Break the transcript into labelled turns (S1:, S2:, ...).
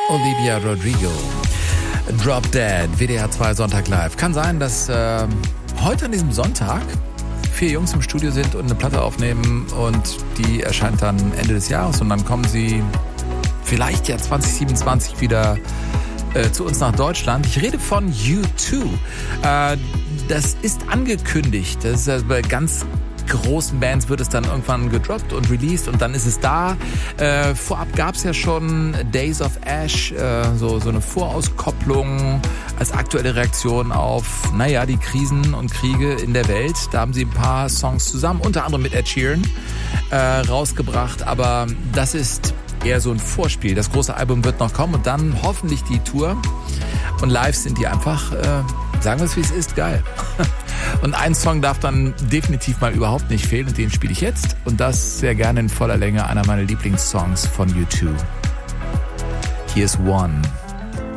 S1: Olivia Rodrigo. Drop Dead, WDR 2 Sonntag live. Kann sein, dass heute an diesem Sonntag 4 Jungs im Studio sind und eine Platte aufnehmen und die erscheint dann Ende des Jahres und dann kommen sie vielleicht ja 2027 wieder zu uns nach Deutschland. Ich rede von U2. Das ist angekündigt. Das ist bei ganz großen Bands wird es dann irgendwann gedroppt und released und dann ist es da. Vorab gab es ja schon Days of Ash, so eine Vorauskopplung als aktuelle Reaktion auf, die Krisen und Kriege in der Welt. Da haben sie ein paar Songs zusammen, unter anderem mit Ed Sheeran, rausgebracht. Aber das ist eher so ein Vorspiel. Das große Album wird noch kommen und dann hoffentlich die Tour. Und live sind die einfach, sagen wir es wie es ist, geil. Und ein Song darf dann definitiv mal überhaupt nicht fehlen und den spiele ich jetzt. Und das sehr gerne in voller Länge, einer meiner Lieblingssongs von U2. Hier ist One.